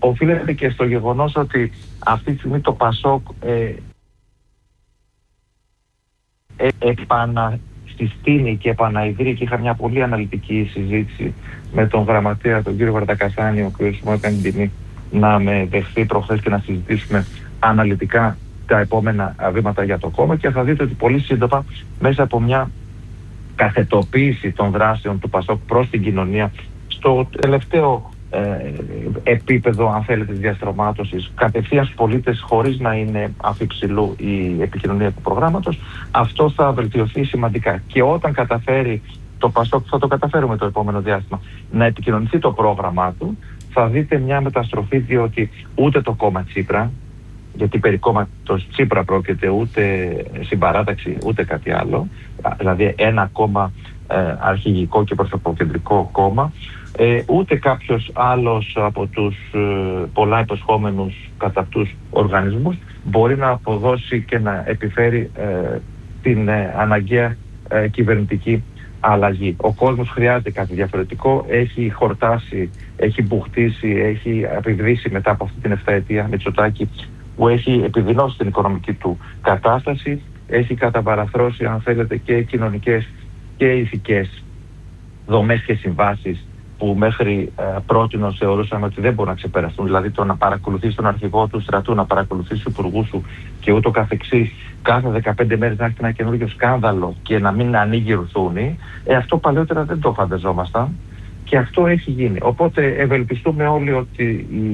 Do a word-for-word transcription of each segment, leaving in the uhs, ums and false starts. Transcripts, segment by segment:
οφείλεται και στο γεγονός ότι αυτή τη στιγμή το Πασόκ ε, ε, επανασυστήνει και επαναειδρύει, και είχα μια πολύ αναλυτική συζήτηση με τον γραμματέα, τον κύριο Βαρτακασάνη, ο οποίος μου έκανε την τιμή να με δεχθεί προχθές και να συζητήσουμε αναλυτικά τα επόμενα βήματα για το κόμμα, και θα δείτε ότι πολύ σύντομα, μέσα από μια καθετοποίηση των δράσεων του Πασόκ προς την κοινωνία, στο τελευταίο ε, επίπεδο, αν θέλετε, της διαστρωμάτωσης, κατευθείαν στους πολίτες, χωρίς να είναι αφιψηλού η επικοινωνία του προγράμματος, αυτό θα βελτιωθεί σημαντικά. Και όταν καταφέρει το Πασόκ, θα το καταφέρουμε το επόμενο διάστημα, να επικοινωνηθεί το πρόγραμμά του, θα δείτε μια μεταστροφή, διότι ούτε το κόμμα Τσίπρα, γιατί περί κόμματος Τσίπρα πρόκειται, ούτε συμπαράταξη ούτε κάτι άλλο, δηλαδή ένα κόμμα ε, αρχηγικό και προσωποκεντρικό κόμμα, ε, ούτε κάποιος άλλος από τους ε, πολλά υποσχόμενους κατά αυτούς οργανισμούς μπορεί να αποδώσει και να επιφέρει ε, την ε, αναγκαία ε, κυβερνητική αλλαγή. Ο κόσμος χρειάζεται κάτι διαφορετικό, έχει χορτάσει, έχει μπουχτίσει, έχει επιδρύσει μετά από αυτή την εφταετία Μητσοτάκη, που έχει επιδεινώσει την οικονομική του κατάσταση, έχει καταπαραθρώσει, αν θέλετε, και κοινωνικές και ηθικές δομές και συμβάσεις που μέχρι ε, πρότινος θεωρούσαμε ότι δεν μπορούν να ξεπεραστούν, δηλαδή το να παρακολουθείς τον αρχηγό του στρατού, να παρακολουθείς τους υπουργούς σου και ούτω καθεξής, κάθε δεκαπέντε μέρες να έχει ένα καινούργιο σκάνδαλο και να μην ανοίγει ρουθούνη, ε, αυτό παλαιότερα δεν το φανταζόμασταν. Και αυτό έχει γίνει. Οπότε ευελπιστούμε όλοι ότι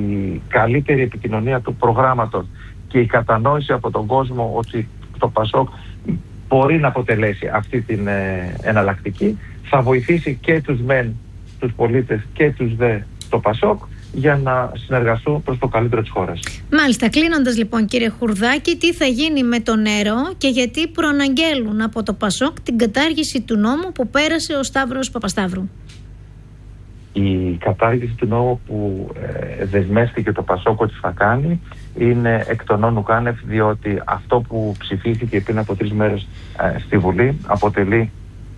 η καλύτερη επικοινωνία του προγράμματος και η κατανόηση από τον κόσμο ότι το Πασόκ μπορεί να αποτελέσει αυτή την ε, εναλλακτική, θα βοηθήσει και τους μεν, τους πολίτες, και τους δε το Πασόκ, για να συνεργαστούν προς το καλύτερο της χώρας. Μάλιστα. Κλείνοντας λοιπόν, κύριε Χουρδάκη, τι θα γίνει με το νερό και γιατί προαναγγέλουν από το Πασόκ την κατάργηση του νόμου που πέρασε ο Σταύρος Παπασταύρου? Η κατάργηση του νόμου που ε, δεσμεύτηκε το Πασόκ ότι θα κάνει είναι εκ των όνου κάνευ, διότι αυτό που ψηφίστηκε πριν από τρεις μέρες ε, στη Βουλή αποτελεί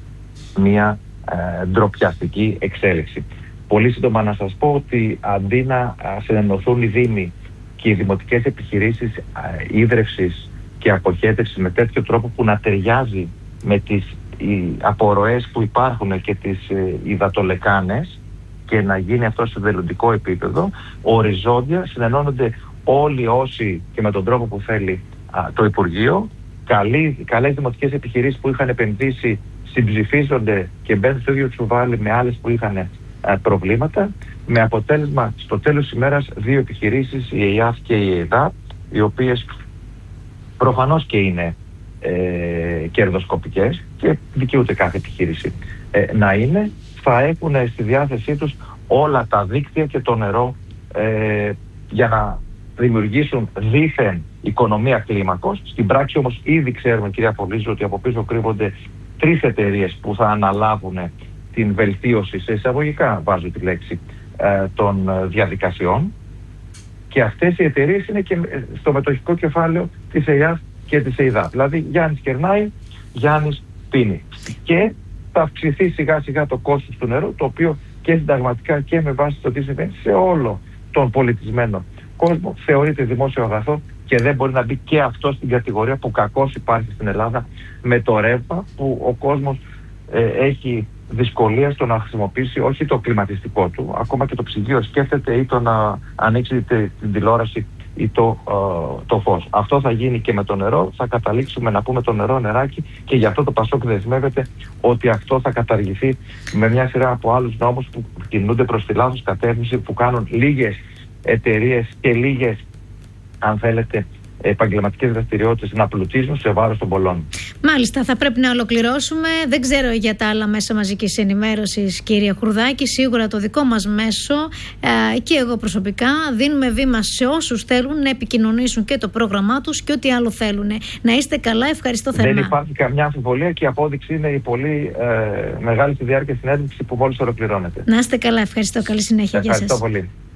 μια ε, ντροπιαστική εξέλιξη. Πολύ σύντομα να σας πω ότι αντί να συνενωθούν οι δήμοι και οι δημοτικές επιχειρήσεις ε, ίδρευσης και αποχέτευσης με τέτοιο τρόπο που να ταιριάζει με τις οι απορροές που υπάρχουν και τις ε, υδατολεκάνες, και να γίνει αυτό σε θελοντικό επίπεδο, οριζόντια συνενώνονται όλοι όσοι και με τον τρόπο που θέλει α, το Υπουργείο. Καλοί, καλές δημοτικές επιχειρήσεις που είχαν επενδύσει συμψηφίζονται και μπαίνουν στο ίδιο τσουβάλι με άλλες που είχαν α, προβλήματα, με αποτέλεσμα στο τέλος της ημέρας δύο επιχειρήσεις, η ΕΙΑΦ και η ΕΙΔΑΠ, οι οποίες προφανώς και είναι ε, κερδοσκοπικές και δικαιούται κάθε επιχείρηση ε, να είναι, θα έχουν στη διάθεσή τους όλα τα δίκτυα και το νερό ε, για να δημιουργήσουν δήθεν οικονομία κλίμακος. Στην πράξη όμως ήδη ξέρουμε, κυρία Πολύζου, ότι από πίσω κρύβονται τρεις εταιρείες που θα αναλάβουν την βελτίωση, σε εισαγωγικά βάζω τη λέξη, ε, των διαδικασιών, και αυτές οι εταιρείες είναι και στο μετοχικό κεφάλαιο της ΕΙΑΦ και της ΕΙΔΑ. Δηλαδή Γιάννης κερνάει, Γιάννης πίνει. Και θα αυξηθεί σιγά σιγά το κόστος του νερού, το οποίο και συνταγματικά και με βάση το τι συμβαίνει σε όλο τον πολιτισμένο κόσμο θεωρείται δημόσιο αγαθό και δεν μπορεί να μπει και αυτό στην κατηγορία που κακώς υπάρχει στην Ελλάδα με το ρεύμα, που ο κόσμος ε, έχει δυσκολία στο να χρησιμοποιήσει όχι το κλιματιστικό του, ακόμα και το ψυγείο σκέφτεται, ή το να ανοίξει την τηλεόραση ή το, ε, το φως. Αυτό θα γίνει και με το νερό. Θα καταλήξουμε να πούμε το νερό νεράκι, και γι' αυτό το Πασόκ δεσμεύεται ότι αυτό θα καταργηθεί με μια σειρά από άλλους νόμους που κινούνται προς τη λάθος κατεύθυνση, που κάνουν λίγες εταιρείες και λίγες, αν θέλετε, επαγγελματικές δραστηριότητες να πλουτίζουν σε βάρος των πολλών. Μάλιστα, θα πρέπει να ολοκληρώσουμε. Δεν ξέρω για τα άλλα μέσα μαζικής ενημέρωσης, κύριε Χουρδάκη. Σίγουρα το δικό μας μέσο ε, και εγώ προσωπικά δίνουμε βήμα σε όσους θέλουν να επικοινωνήσουν και το πρόγραμμά τους και ό,τι άλλο θέλουν. Να είστε καλά, ευχαριστώ θερμά. Δεν υπάρχει καμιά αμφιβολία και η απόδειξη είναι η πολύ ε, μεγάλη στη διάρκεια συνέντευξη που μόλις ολοκληρώνεται. Να είστε καλά, ευχαριστώ. Καλή συνέχεια. Ευχαριστώ πολύ.